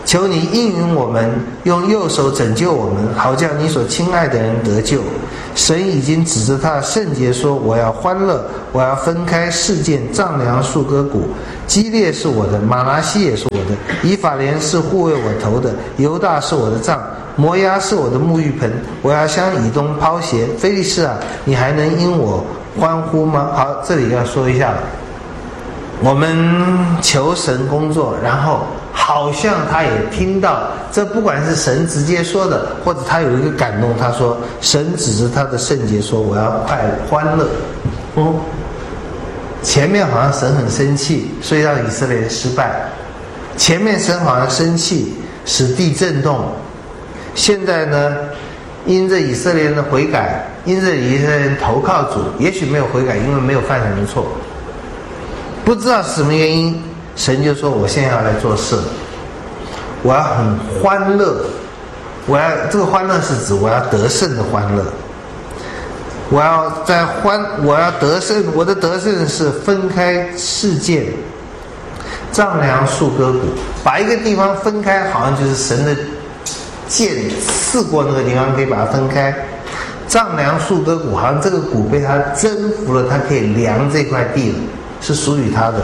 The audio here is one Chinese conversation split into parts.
求你应允我们，用右手拯救我们，好叫你所亲爱的人得救。神已经指着他的圣洁说，我要欢乐，我要分开事件，丈量树割谷。基列是我的，马拿西也是我的，以法莲是护卫我头的，犹大是我的杖，摩押是我的沐浴盆。我要向以东抛鞋。非利士啊，你还能因我欢呼吗？好，这里要说一下，我们求神工作，然后好像他也听到，这不管是神直接说的，或者他有一个感动，他说神指着他的圣洁说，我要欢乐。前面好像神很生气，所以让以色列人失败。前面神好像生气，使地震动。现在呢，因着以色列人的悔改，因着以色列人投靠主，也许没有悔改，因为没有犯什么错，不知道是什么原因，神就说我现在要来做事，我要很欢乐，这个欢乐是指我要得胜的欢乐，我要得胜，我的得胜是分开事件，丈量树割谷，把一个地方分开，好像就是神的剑刺过那个地方，可以把它分开。丈量树割谷，好像这个谷被他征服了，他可以量这块地了，是属于他的。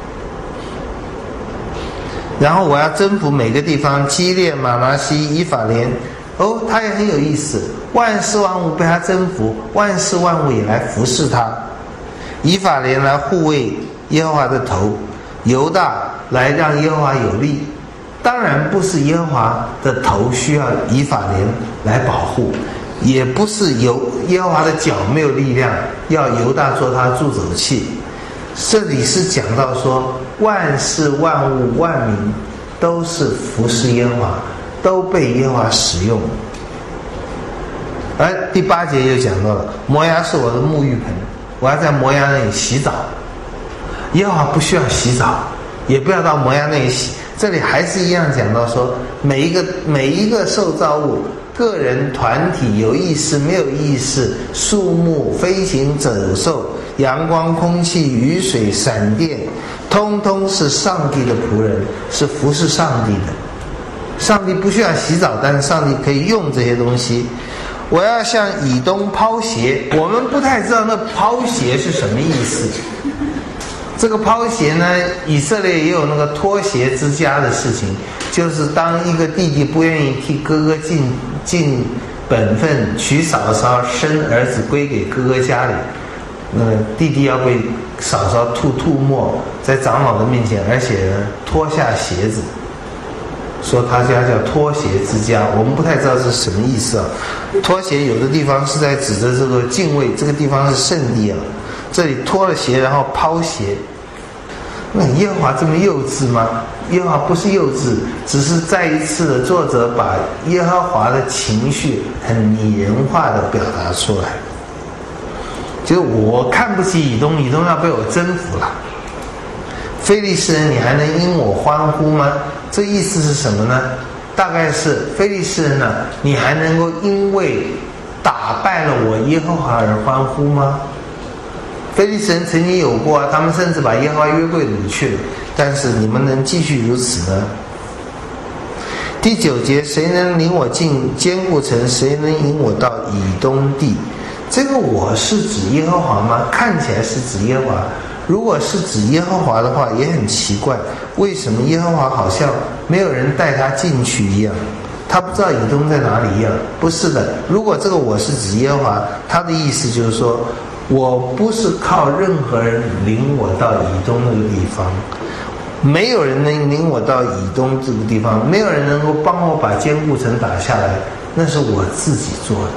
然后我要征服每个地方，基列、马拿西、以法莲。他也很有意思，万事万物被他征服，万事万物也来服侍他。以法莲来护卫耶和华的头，犹大来让耶和华有力。当然不是耶和华的头需要以法莲来保护，也不是耶和华的脚没有力量要犹大做他的助手器。这里是讲到说，万事万物万民都是服侍耶和华，都被耶和华使用。而第8节又讲到了，摩押是我的沐浴盆，我要在摩押那里洗澡。耶和华不需要洗澡，也不要到摩押那里洗。这里还是一样讲到说，每一个受造物，个人、团体，有意识、没有意识，树木、飞行走兽，阳光、空气、雨水、闪电，通通是上帝的仆人，是服侍上帝的。上帝不需要洗澡，但是上帝可以用这些东西。我要向以东抛鞋，我们不太知道那抛鞋是什么意思。这个抛鞋呢，以色列也有那个脱鞋之家的事情，就是当一个弟弟不愿意替哥哥尽本分，娶嫂嫂生儿子归给哥哥家里，弟弟要被嫂嫂吐沫在长老的面前，而且呢脱下鞋子，说他家叫脱鞋之家。我们不太知道是什么意思啊。脱鞋有的地方是在指着这个敬畏，这个地方是圣地啊。这里脱了鞋，然后抛鞋。那耶和华这么幼稚吗？耶和华不是幼稚，只是再一次的作者把耶和华的情绪很拟人化的表达出来。就是我看不起以东，以东要被我征服了。非利士人，你还能因我欢呼吗？这意思是什么呢？大概是非利士人呢，你还能够因为打败了我耶和华而欢呼吗？非利士人曾经有过，他们甚至把耶和华约柜掳去了，但是你们能继续如此呢？第9节，谁能领我进坚固城？谁能引我到以东地？这个我是指耶和华吗？看起来是指耶和华。如果是指耶和华的话，也很奇怪，为什么耶和华好像没有人带他进去一样，他不知道以东在哪里一样？不是的，如果这个我是指耶和华，他的意思就是说，我不是靠任何人领我到以东那个地方，没有人能领我到以东这个地方，没有人能够帮我把坚固城打下来，那是我自己做的。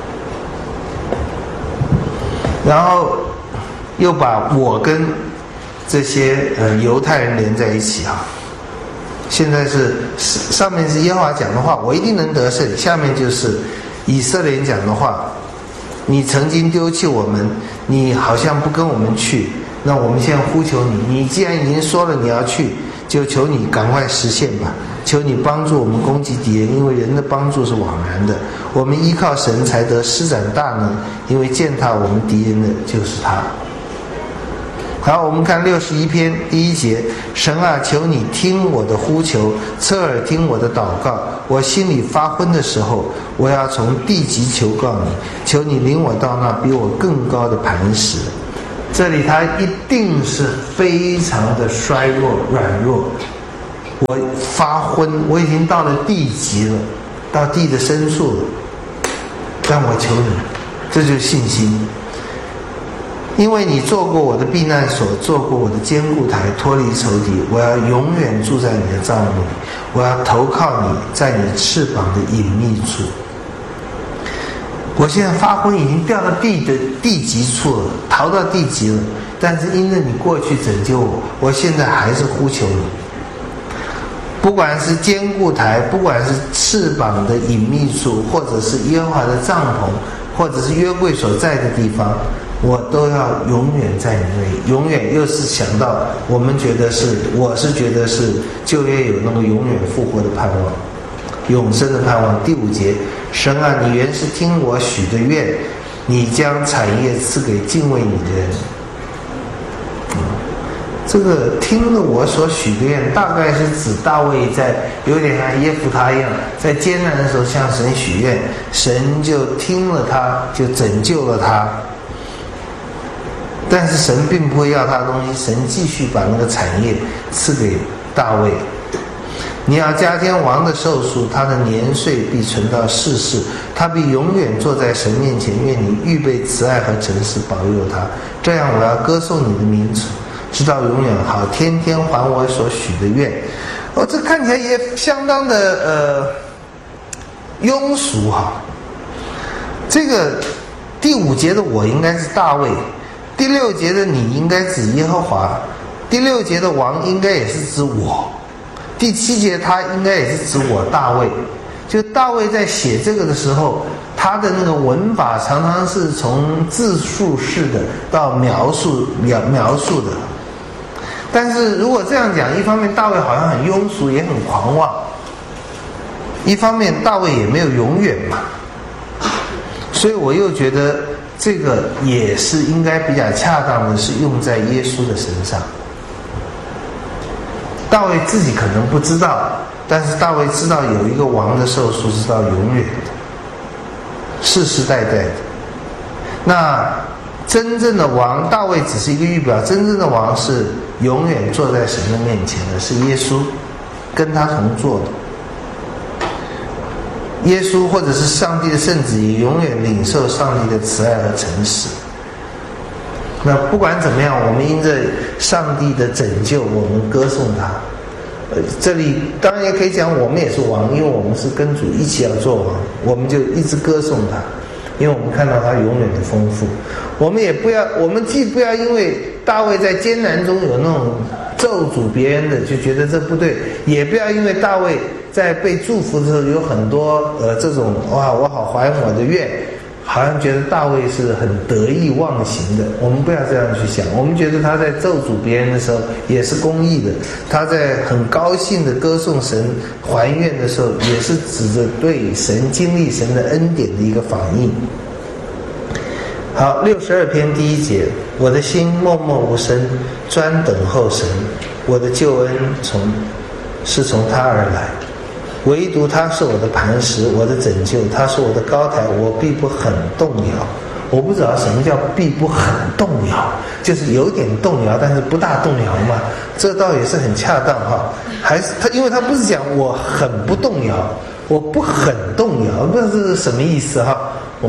然后又把我跟这些犹太人连在一起啊。现在是上面是耶和华讲的话，我一定能得胜。下面就是以色列人讲的话，你曾经丢弃我们，你好像不跟我们去，那我们现在呼求你，你既然已经说了你要去，就求你赶快实现吧。求你帮助我们攻击敌人，因为人的帮助是枉然的。我们依靠神才得施展大能，因为践踏我们敌人的就是他。 好，我们看61篇第1节，神啊，求你听我的呼求，侧耳听我的祷告。我心里发昏的时候，我要从地极求告你，求你领我到那比我更高的磐石。这里他一定是非常的衰弱软弱，我发昏，我已经到了地极了，到地的深处了，但我求你，这就是信心。因为你做过我的避难所，做过我的坚固台，脱离仇敌，我要永远住在你的帐幕里，我要投靠你，在你翅膀的隐秘处。我现在发昏，已经掉到地极处了，逃到地极了，但是因着你过去拯救我，我现在还是呼求你。不管是坚固台，不管是翅膀的隐秘处，或者是耶和华的帐篷，或者是约柜所在的地方，我都要永远在你那里。永远又是想到我是觉得是旧约有那个永远复活的盼望，永生的盼望。第5节，神啊，你原是听我许的愿，你将产业赐给敬畏你的人。这个听了我所许的愿，大概是指大卫在有点像耶弗他一样，在艰难的时候向神许愿，神就听了他，就拯救了他。但是神并不会要他的东西，神继续把那个产业赐给大卫。你要加添王的寿数，他的年岁必存到世世，他必永远坐在神面前。愿你预备慈爱和诚实保佑他，这样我要歌颂你的名直到永远，好天天还我所许的愿。这看起来也相当的庸俗哈。这个第5节的我应该是大卫，第6节的你应该指耶和华，第6节的王应该也是指我，第7节他应该也是指我大卫。就大卫在写这个的时候，他的那个文法常常是从自述式的到描述的。但是如果这样讲，一方面大卫好像很庸俗也很狂妄，一方面大卫也没有永远嘛，所以我又觉得这个也是应该比较恰当的是用在耶稣的身上。大卫自己可能不知道，但是大卫知道有一个王的寿数是到永远的，世世代代的。那真正的王，大卫只是一个预表，真正的王是永远坐在神的面前的，是耶稣，跟他同坐的。耶稣或者是上帝的圣子也永远领受上帝的慈爱和诚实。那不管怎么样，我们因着上帝的拯救，我们歌颂他。这里当然也可以讲我们也是王，因为我们是跟主一起要做王，我们就一直歌颂他，因为我们看到他永远的丰富。我们既不要因为大卫在艰难中有那种咒诅别人的就觉得这不对，也不要因为大卫在被祝福的时候有很多这种哇我好还我的愿，好像觉得大卫是很得意忘形的。我们不要这样去想，我们觉得他在咒诅别人的时候也是公义的，他在很高兴的歌颂神还愿的时候也是指着对神经历神的恩典的一个反应。好，62篇第1节，我的心默默无声，专等候神，我的救恩是从他而来，唯独他是我的磐石，我的拯救，他是我的高台，我必不很动摇。我不知道什么叫必不很动摇，就是有点动摇但是不大动摇嘛，这倒也是很恰当哈。还是他，因为他不是讲我很不动摇，我不很动摇，不知道这是什么意思哈。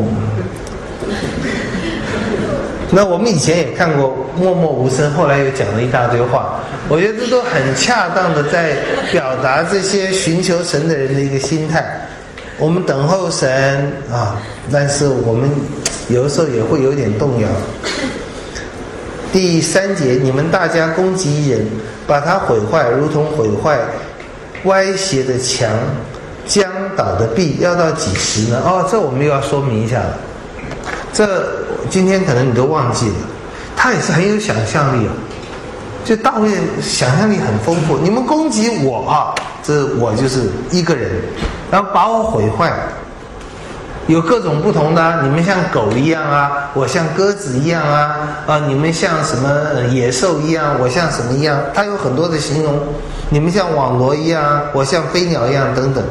那我们以前也看过默默无声，后来又讲了一大堆话，我觉得这都很恰当的在表达这些寻求神的人的一个心态。我们等候神啊，但是我们有的时候也会有点动摇。第3节，你们大家攻击一人，把他毁坏，如同毁坏歪斜的墙，将倒的壁，要到几时呢？这我们又要说明一下了。这今天可能你都忘记了，他也是很有想象力就大卫想象力很丰富。你们攻击我这我就是一个人，然后把我毁坏， 有各种不同的啊，你们像狗一样啊，我像鸽子一样啊，你们像什么野兽一样，我像什么一样，它有很多的形容。你们像网罗一样，我像飞鸟一样等等。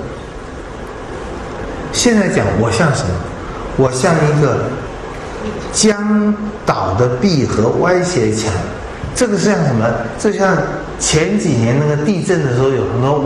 现在讲我像什么？我像一个江倒的闭合歪斜墙。这个像什么？这像前几年那个地震的时候有很多